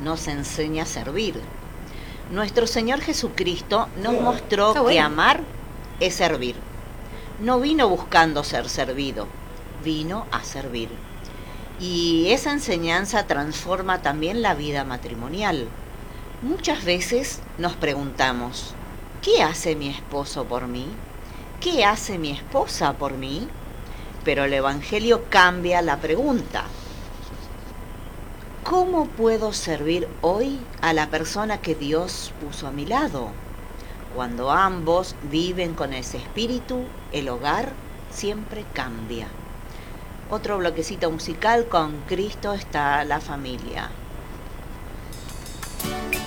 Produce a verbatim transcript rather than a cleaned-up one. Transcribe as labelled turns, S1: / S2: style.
S1: nos enseña a servir. Nuestro Señor Jesucristo nos
S2: Oh,
S1: mostró
S2: está bueno.
S1: que amar es servir. No vino buscando ser servido, vino a servir. Y esa enseñanza transforma también la vida matrimonial. Muchas veces nos preguntamos, ¿qué hace mi esposo por mí? ¿Qué hace mi esposa por mí? Pero el Evangelio cambia la pregunta. ¿Cómo puedo servir hoy a la persona que Dios puso a mi lado? Cuando ambos viven con ese espíritu, el hogar siempre cambia. Otro bloquecito musical, con Cristo está la familia.